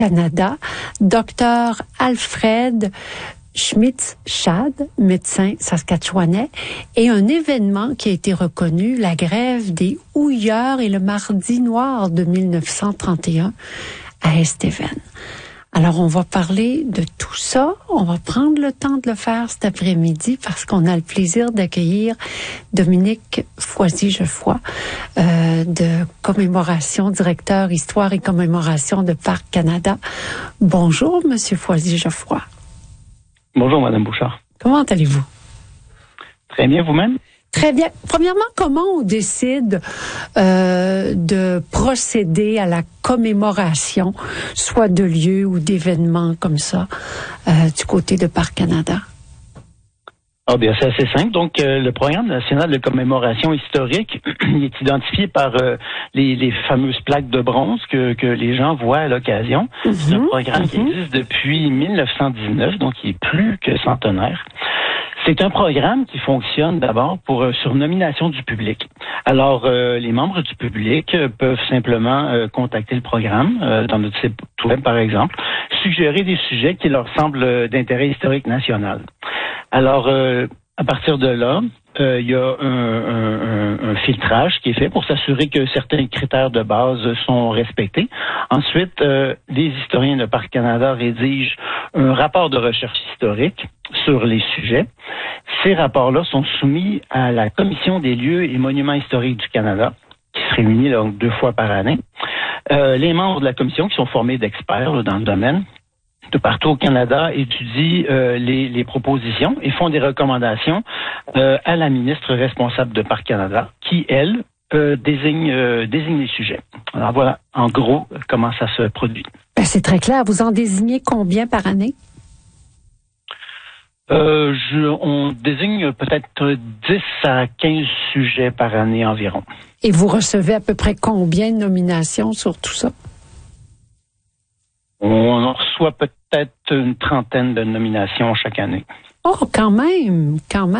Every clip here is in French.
Canada, Dr Alfred Schmitz-Schad, médecin saskatchewanais, et un événement qui a été reconnu, la grève des houilleurs et le mardi noir de 1931 à Estevan. Alors, on va parler de tout ça. On va prendre le temps de le faire cet après-midi parce qu'on a le plaisir d'accueillir Dominique Foisy-Geoffroy, de commémoration, directeur Histoire et commémoration de Parc Canada. Bonjour, Monsieur Foisy-Geoffroy. Bonjour, Madame Bouchard. Comment allez-vous? Très bien, vous-même? Très bien. Premièrement, comment on décide de procéder à la commémoration, soit de lieux ou d'événements comme ça, du côté de Parc Canada? Ah bien, c'est assez simple. Donc, le programme national de commémoration historique est identifié par les fameuses plaques de bronze que les gens voient à l'occasion. C'est un programme qui existe depuis 1919, donc il est plus que centenaire. C'est un programme qui fonctionne d'abord sur nomination du public. Alors, les membres du public peuvent simplement contacter le programme dans notre site web, par exemple, suggérer des sujets qui leur semblent d'intérêt historique national. Alors, à partir de là, il y a un filtrage qui est fait pour s'assurer que certains critères de base sont respectés. Ensuite, les historiens de Parc Canada rédigent un rapport de recherche historique sur les sujets. Ces rapports-là sont soumis à la Commission des lieux et monuments historiques du Canada, qui se réunit donc 2 fois par année. Les membres de la commission, qui sont formés d'experts dans le domaine, de partout au Canada, étudient les propositions et font des recommandations à la ministre responsable de Parc Canada, qui, elle, désigne les sujets. Alors voilà, en gros, comment ça se produit. Ben, c'est très clair. Vous en désignez combien par année? On désigne peut-être 10 à 15 sujets par année environ. Et vous recevez à peu près combien de nominations sur tout ça? On en reçoit peut-être une trentaine de nominations chaque année. Oh, quand même.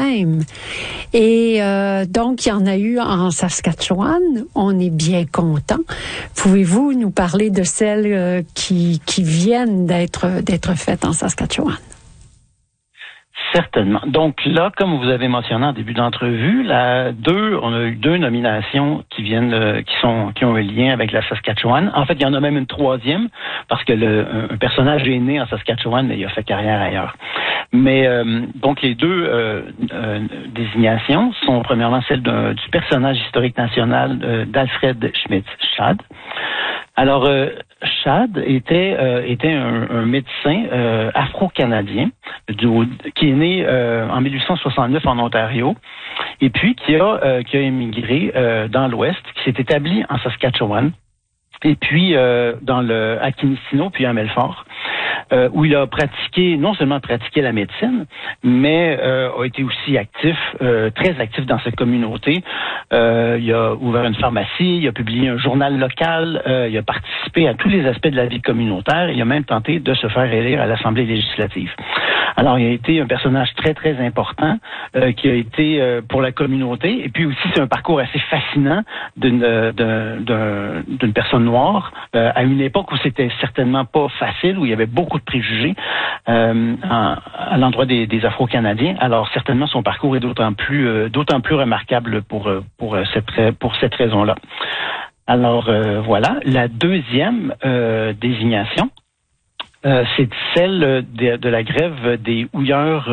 Et donc, il y en a eu en Saskatchewan. On est bien content. Pouvez-vous nous parler de celles qui viennent d'être faites en Saskatchewan? Certainement. Donc là, comme vous avez mentionné en début d'entrevue, on a eu 2 nominations qui ont un lien avec la Saskatchewan. En fait, il y en a même une 3e parce que un personnage est né en Saskatchewan, mais il a fait carrière ailleurs. Mais donc les 2 désignations sont premièrement celle du personnage historique national d'Alfred Schmitz-Schad. Alors, Schad était un médecin afro-canadien qui est né en 1869 en Ontario et puis qui a émigré dans l'Ouest, qui s'est établi en Saskatchewan et puis à Kinistino puis à Melfort. Où il a non seulement pratiqué la médecine, mais a été aussi très actif dans cette communauté. Il a ouvert une pharmacie, il a publié un journal local, il a participé à tous les aspects de la vie communautaire, il a même tenté de se faire élire à l'Assemblée législative. Alors, il a été un personnage très, très important qui a été pour la communauté. Et puis aussi, c'est un parcours assez fascinant d'une personne noire à une époque où c'était certainement pas facile, où il y avait beaucoup de préjugés à l'endroit des Afro-Canadiens. Alors, certainement, son parcours est d'autant plus remarquable pour cette raison-là. Alors, voilà. La 2e désignation, c'est celle de la grève des houilleurs,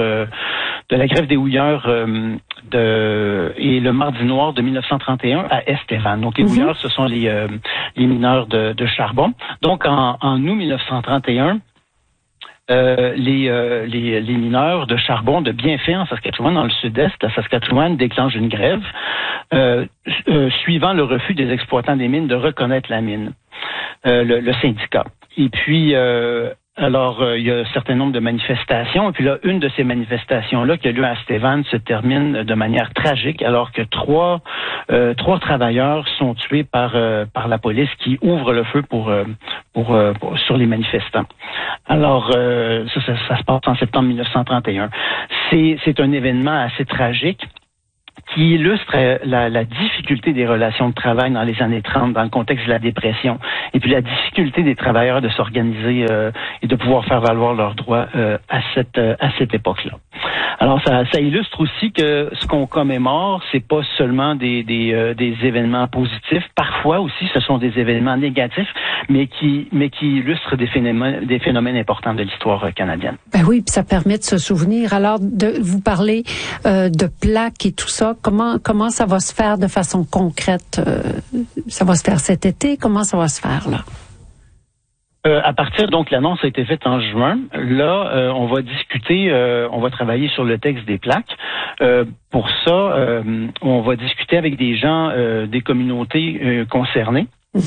et le mardi noir de 1931 à Estevan. Donc les houilleurs, ce sont les mineurs de charbon. Donc en août 1931, les mineurs de charbon de Bienfait en Saskatchewan, dans le sud-est de Saskatchewan, déclenchent une grève suivant le refus des exploitants des mines de reconnaître la mine, le syndicat. Et puis, il y a un certain nombre de manifestations. Et puis là, une de ces manifestations-là qui a lieu à Estevan se termine de manière tragique, alors que trois travailleurs sont tués par la police qui ouvre le feu sur les manifestants. Alors, ça se passe en septembre 1931. C'est un événement assez tragique qui illustre la difficulté des relations de travail dans les années 30, dans le contexte de la dépression, et puis la difficulté des travailleurs de s'organiser et de pouvoir faire valoir leurs droits à cette époque-là. Alors, ça illustre aussi que ce qu'on commémore, c'est pas seulement des événements positifs. Parfois aussi, ce sont des événements négatifs, mais qui illustrent des phénomènes importants de l'histoire canadienne. Ben oui, puis ça permet de se souvenir. Alors, vous parlez de plaques et tout ça. Comment ça va se faire de façon concrète? Ça va se faire cet été? Comment ça va se faire, là? À partir, donc, l'annonce a été faite en juin. Là, on va discuter, on va travailler sur le texte des plaques. Pour ça, on va discuter avec des gens des communautés concernées.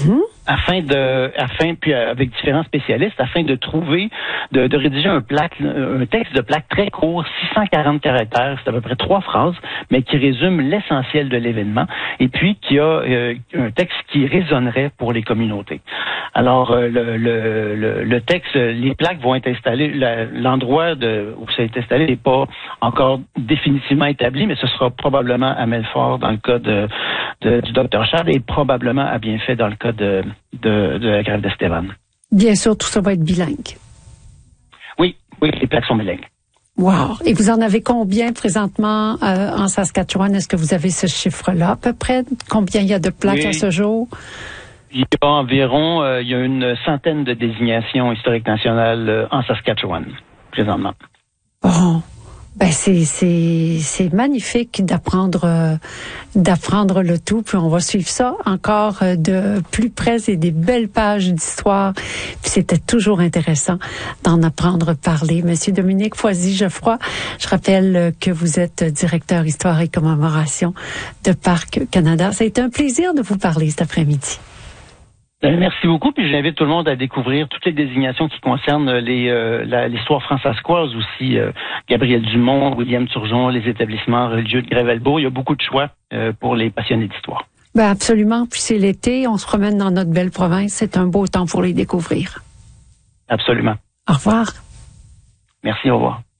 Mm-hmm. Puis avec différents spécialistes, afin de trouver, de rédiger un texte de plaque très court, 640 caractères, c'est à peu près 3 phrases, mais qui résume l'essentiel de l'événement, et puis qui a un texte qui résonnerait pour les communautés. Alors, le texte, les plaques vont être installées, l'endroit où ça est installé n'est pas encore définitivement établi, mais ce sera probablement à Melfort dans le cas du Dr Chad et probablement à Bienfait dans le cas de la grève d'Estevan. Bien sûr, tout ça va être bilingue. Oui, les plaques sont bilingues. Wow! Et vous en avez combien présentement en Saskatchewan? Est-ce que vous avez ce chiffre-là à peu près? Combien il y a de plaques à ce jour? Il y a environ une centaine de désignations historiques nationales en Saskatchewan, présentement. Bon. Ben c'est magnifique d'apprendre le tout, puis on va suivre ça encore de plus près et des belles pages d'histoire. Puis c'était toujours intéressant d'en apprendre parler. Monsieur Dominique Foisy-Geoffroy, je rappelle que vous êtes directeur histoire et commémoration de Parc Canada. Ça a été un plaisir de vous parler cet après-midi. Merci beaucoup, puis j'invite tout le monde à découvrir toutes les désignations qui concernent l'histoire fransaskoise aussi, Gabriel Dumont, William Turgeon, les établissements religieux de Gravelbourg. Il y a beaucoup de choix pour les passionnés d'histoire. Ben absolument, puis c'est l'été, on se promène dans notre belle province, c'est un beau temps pour les découvrir. Absolument. Au revoir. Merci, au revoir.